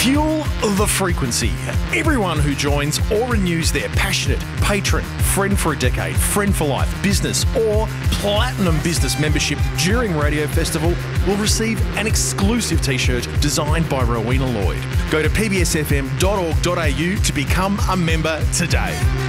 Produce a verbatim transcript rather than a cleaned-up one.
Fuel the frequency. Everyone who joins or renews their passionate patron, friend for a decade, friend for life, business or platinum business membership during Radio Festival will receive an exclusive t-shirt designed by Rowena Lloyd. Go to p b s f m dot org dot a u to become a member today.